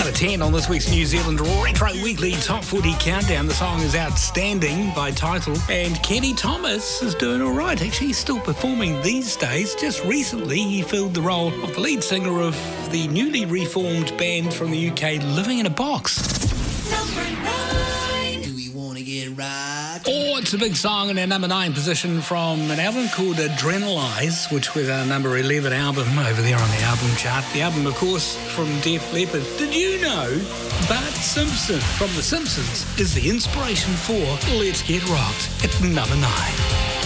Out of 10 on this week's New Zealand Retro Weekly Top 40 Countdown. The song is Outstanding by Title. And Kenny Thomas is doing all right. Actually, he's still performing these days. Just recently, he filled the role of the lead singer of the newly reformed band from the UK, Living in a Box. Number 9. Do we want to get right? Oh, it's a big song in our number 9 position from an album called Adrenalize, which was our number 11 album over there on the album chart. The album, of course, from Def Leppard. Did you know Bart Simpson from The Simpsons is the inspiration for Let's Get Rocked at number 9?